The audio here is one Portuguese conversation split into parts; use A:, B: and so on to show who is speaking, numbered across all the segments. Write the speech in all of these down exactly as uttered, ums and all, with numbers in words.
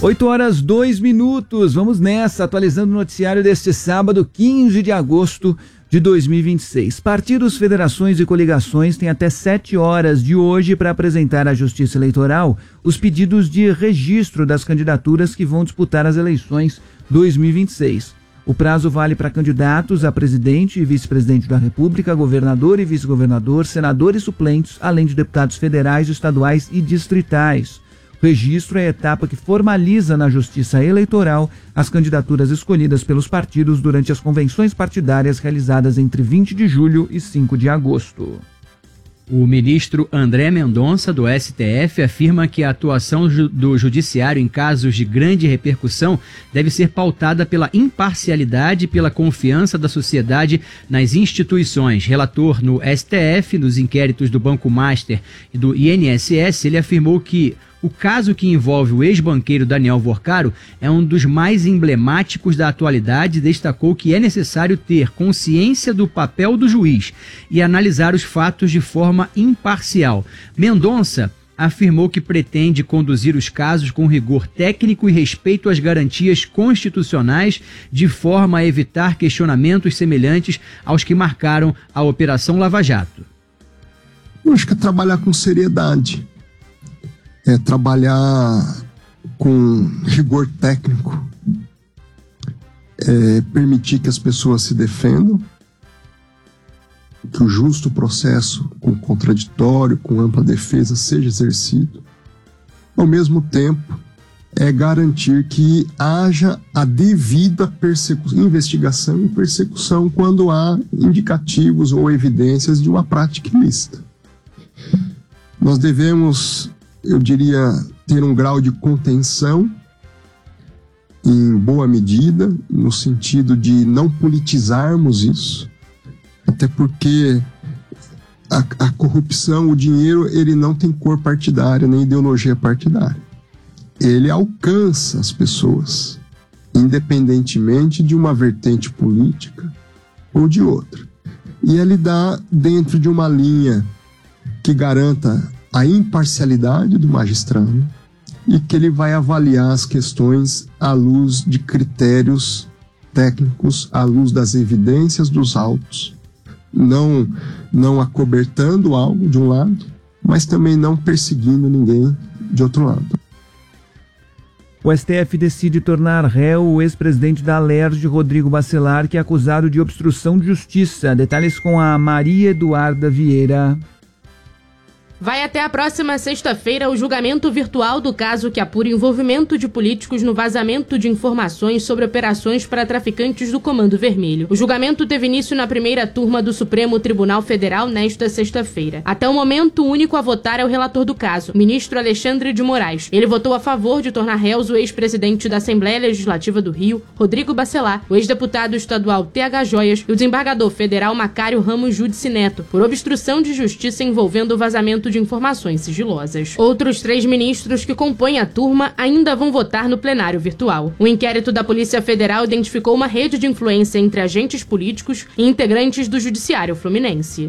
A: oito horas, dois minutos. Vamos nessa, atualizando o noticiário deste sábado, quinze de agosto de dois mil e vinte e seis. Partidos, federações e coligações têm até sete horas de hoje para apresentar à Justiça Eleitoral os pedidos de registro das candidaturas que vão disputar as eleições dois mil e vinte e seis. O prazo vale para candidatos a presidente e vice-presidente da República, governador e vice-governador, senadores suplentes, além de deputados federais, estaduais e distritais. O registro é a etapa que formaliza na Justiça Eleitoral as candidaturas escolhidas pelos partidos durante as convenções partidárias realizadas entre vinte de julho e cinco de agosto.
B: O ministro André Mendonça, do S T F, afirma que a atuação ju- do judiciário em casos de grande repercussão deve ser pautada pela imparcialidade e pela confiança da sociedade nas instituições. Relator no S T F, nos inquéritos do Banco Master e do I N S S, ele afirmou que o caso que envolve o ex-banqueiro Daniel Vorcaro é um dos mais emblemáticos da atualidade e destacou que é necessário ter consciência do papel do juiz e analisar os fatos de forma imparcial. Mendonça afirmou que pretende conduzir os casos com rigor técnico e respeito às garantias constitucionais, de forma a evitar questionamentos semelhantes aos que marcaram a Operação Lava Jato.
C: Eu acho que é trabalhar com seriedade. É trabalhar com rigor técnico, é permitir que as pessoas se defendam, que o justo processo com contraditório, com ampla defesa seja exercido. Ao mesmo tempo, é garantir que haja a devida persecução, investigação e persecução quando há indicativos ou evidências de uma prática ilícita. Nós devemos, eu diria, ter um grau de contenção em boa medida, no sentido de não politizarmos isso, até porque a, a corrupção, o dinheiro, ele não tem cor partidária, nem ideologia partidária. Ele alcança as pessoas, independentemente de uma vertente política ou de outra. E ele dá dentro de uma linha que garanta a imparcialidade do magistrado e que ele vai avaliar as questões à luz de critérios técnicos, à luz das evidências dos autos, não, não acobertando algo de um lado, mas também não perseguindo ninguém de outro lado.
A: O S T F decide tornar réu o ex-presidente da Alerj, Rodrigo Bacelar, que é acusado de obstrução de justiça. Detalhes com a Maria Eduarda Vieira.
D: Vai até a próxima sexta-feira o julgamento virtual do caso que apura envolvimento de políticos no vazamento de informações sobre operações para traficantes do Comando Vermelho. O julgamento teve início na primeira turma do Supremo Tribunal Federal nesta sexta-feira. Até o momento, o único a votar é o relator do caso, o ministro Alexandre de Moraes. Ele votou a favor de tornar réus o ex-presidente da Assembleia Legislativa do Rio, Rodrigo Bacelar, o ex-deputado estadual T H Joias e o desembargador federal Macário Ramos Judici Neto, por obstrução de justiça envolvendo o vazamento de informações sigilosas. Outros três ministros que compõem a turma ainda vão votar no plenário virtual. O inquérito da Polícia Federal identificou uma rede de influência entre agentes políticos e integrantes do Judiciário Fluminense.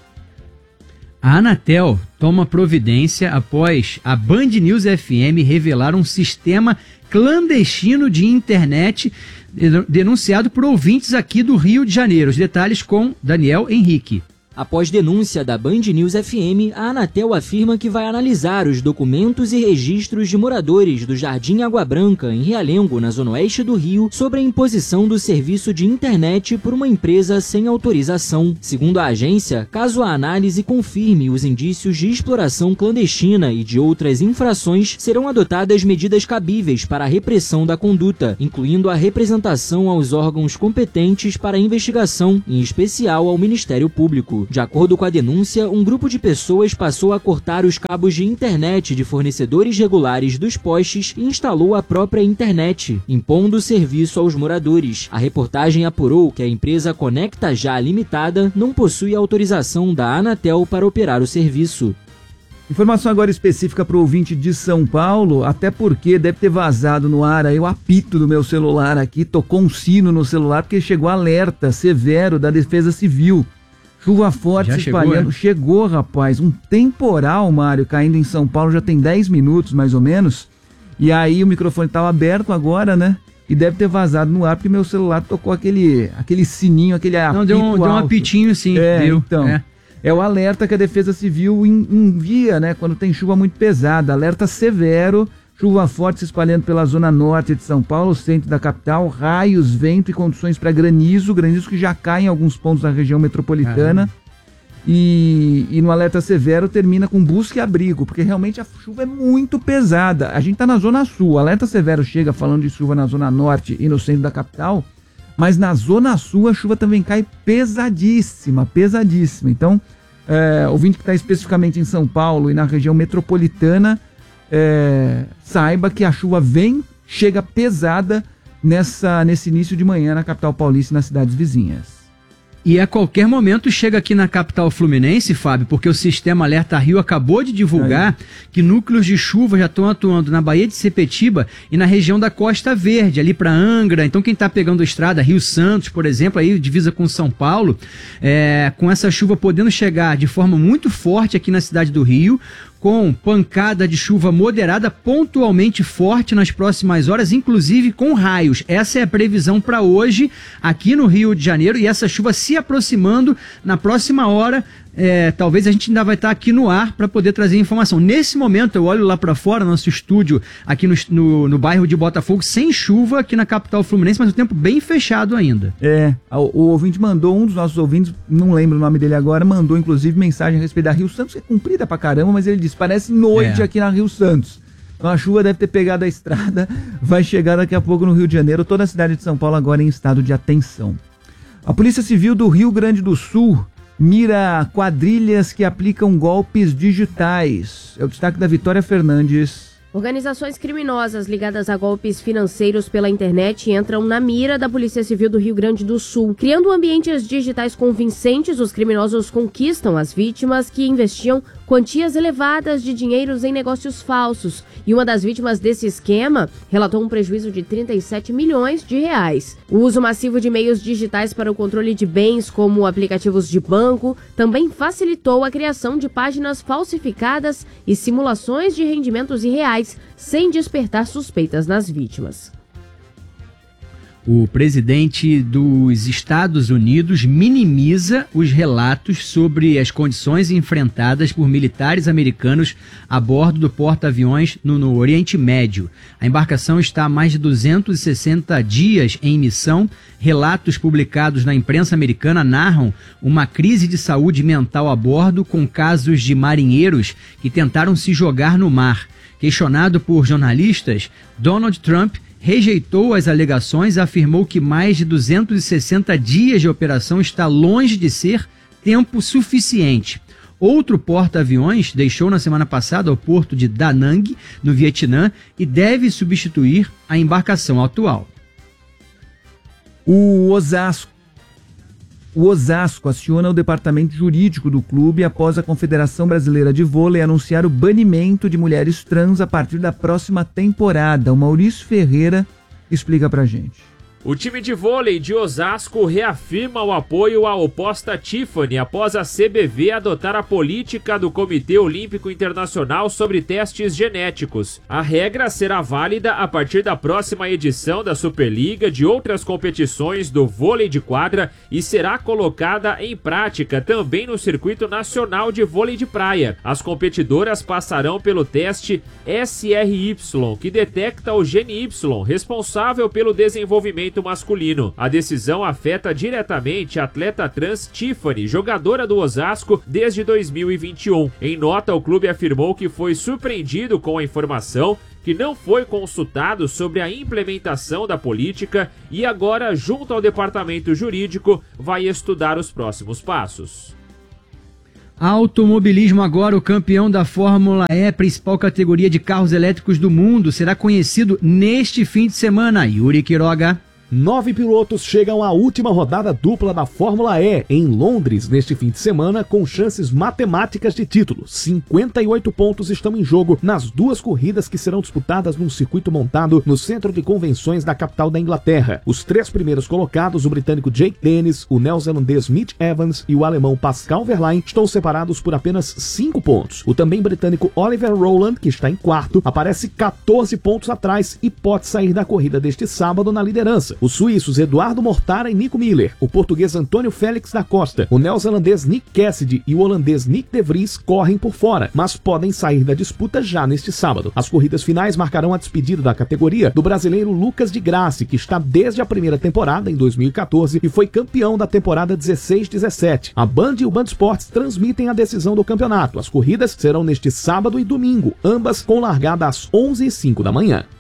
B: A Anatel toma providência após a Band News F M revelar um sistema clandestino de internet denunciado por ouvintes aqui do Rio de Janeiro. Os detalhes com Daniel Henrique.
E: Após denúncia da Band News F M, a Anatel afirma que vai analisar os documentos e registros de moradores do Jardim Água Branca, em Realengo, na zona oeste do Rio, sobre a imposição do serviço de internet por uma empresa sem autorização. Segundo a agência, caso a análise confirme os indícios de exploração clandestina e de outras infrações, serão adotadas medidas cabíveis para a repressão da conduta, incluindo a representação aos órgãos competentes para a investigação, em especial ao Ministério Público. De acordo com a denúncia, um grupo de pessoas passou a cortar os cabos de internet de fornecedores regulares dos postes e instalou a própria internet, impondo o serviço aos moradores. A reportagem apurou que a empresa Conecta Já Limitada não possui autorização da Anatel para operar o serviço.
A: Informação agora específica para o ouvinte de São Paulo, até porque deve ter vazado no ar aí o apito do meu celular aqui, tocou um sino no celular porque chegou alerta severo da Defesa Civil. Chuva forte se espalhando. Chegou, rapaz, um temporal, Mário, caindo em São Paulo já tem dez minutos, mais ou menos. E aí o microfone estava aberto agora, né? E deve ter vazado no ar, porque meu celular tocou aquele, aquele sininho, aquele apito.
B: Não, deu um, deu um apitinho, sim.
A: É,
B: deu.
A: então. É. é o alerta que a Defesa Civil envia, né? Quando tem chuva muito pesada. Alerta severo, chuva forte se espalhando pela zona norte de São Paulo, centro da capital, raios, vento e condições para granizo. Granizo que já cai em alguns pontos da região metropolitana. E, e no alerta severo termina com busca e abrigo, porque realmente a chuva é muito pesada. A gente está na zona sul, o alerta severo chega falando de chuva na zona norte e no centro da capital, mas na zona sul a chuva também cai pesadíssima, pesadíssima. Então, é, ouvinte que está especificamente em São Paulo e na região metropolitana, é, saiba que a chuva vem, chega pesada nessa, nesse início de manhã na capital paulista e nas cidades vizinhas.
B: E a qualquer momento chega aqui na capital fluminense, Fábio, porque o Sistema Alerta Rio acabou de divulgar Aí. que núcleos de chuva já estão atuando na Baía de Sepetiba e na região da Costa Verde, ali para Angra. Então quem está pegando a estrada, Rio Santos, por exemplo, aí divisa com São Paulo, é, com essa chuva podendo chegar de forma muito forte aqui na cidade do Rio, com pancada de chuva moderada pontualmente forte nas próximas horas, inclusive com raios. Essa é a previsão para hoje aqui no Rio de Janeiro, e essa chuva se aproximando na próxima hora. É, talvez a gente ainda vai estar aqui no ar para poder trazer informação. Nesse momento eu olho lá para fora, nosso estúdio aqui no, no, no bairro de Botafogo, sem chuva aqui na capital fluminense, mas o tempo bem fechado ainda.
A: É, o, o ouvinte mandou, um dos nossos ouvintes, não lembro o nome dele agora, mandou inclusive mensagem a respeito da Rio Santos, que é comprida pra caramba, mas ele disse, parece noite é. aqui na Rio Santos. Então a chuva deve ter pegado a estrada, vai chegar daqui a pouco no Rio de Janeiro, toda a cidade de São Paulo agora em estado de atenção. A Polícia Civil do Rio Grande do Sul mira quadrilhas que aplicam golpes digitais. É o destaque da Vitória Fernandes.
F: Organizações criminosas ligadas a golpes financeiros pela internet entram na mira da Polícia Civil do Rio Grande do Sul. Criando ambientes digitais convincentes, os criminosos conquistam as vítimas que investiam quantias elevadas de dinheiros em negócios falsos. E uma das vítimas desse esquema relatou um prejuízo de trinta e sete milhões de reais. O uso massivo de meios digitais para o controle de bens, como aplicativos de banco, também facilitou a criação de páginas falsificadas e simulações de rendimentos irreais, sem despertar suspeitas nas vítimas.
B: O presidente dos Estados Unidos minimiza os relatos sobre as condições enfrentadas por militares americanos a bordo do porta-aviões no, no Oriente Médio. A embarcação está há mais de duzentos e sessenta dias em missão. Relatos publicados na imprensa americana narram uma crise de saúde mental a bordo, com casos de marinheiros que tentaram se jogar no mar. Questionado por jornalistas, Donald Trump rejeitou as alegações e afirmou que mais de duzentos e sessenta dias de operação está longe de ser tempo suficiente. Outro porta-aviões deixou na semana passada o porto de Da Nang, no Vietnã, e deve substituir a embarcação atual.
A: O Osasco. O Osasco aciona o departamento jurídico do clube após a Confederação Brasileira de Vôlei anunciar o banimento de mulheres trans a partir da próxima temporada. O Maurício Ferreira explica pra gente.
G: O time de vôlei de Osasco reafirma o apoio à oposta Tiffany após a C B V adotar a política do Comitê Olímpico Internacional sobre testes genéticos. A regra será válida a partir da próxima edição da Superliga de outras competições do vôlei de quadra e será colocada em prática também no Circuito Nacional de Vôlei de Praia. As competidoras passarão pelo teste S R Y, que detecta o gene Y, responsável pelo desenvolvimento masculino. A decisão afeta diretamente a atleta trans Tiffany, jogadora do Osasco desde dois mil e vinte e um. Em nota, o clube afirmou que foi surpreendido com a informação, que não foi consultado sobre a implementação da política e agora, junto ao departamento jurídico, vai estudar os próximos passos.
B: Automobilismo agora, o campeão da Fórmula E, principal categoria de carros elétricos do mundo, será conhecido neste fim de semana. Yuri Quiroga.
H: Nove pilotos chegam à última rodada dupla da Fórmula E em Londres neste fim de semana com chances matemáticas de título. cinquenta e oito pontos estão em jogo nas duas corridas que serão disputadas num circuito montado no centro de convenções da capital da Inglaterra. Os três primeiros colocados, o britânico Jake Dennis, o neozelandês Mitch Evans e o alemão Pascal Wehrlein, estão separados por apenas cinco pontos. O também britânico Oliver Rowland, que está em quarto, aparece catorze pontos atrás e pode sair da corrida deste sábado na liderança. Os suíços Eduardo Mortara e Nico Miller, o português Antônio Félix da Costa, o neozelandês Nick Cassidy e o holandês Nick de Vries correm por fora, mas podem sair da disputa já neste sábado. As corridas finais marcarão a despedida da categoria do brasileiro Lucas de Grassi, que está desde a primeira temporada, em dois mil e quatorze, e foi campeão da temporada dezesseis dezessete. A Band e o Band Esportes transmitem a decisão do campeonato. As corridas serão neste sábado e domingo, ambas com largada às onze e cinco da manhã.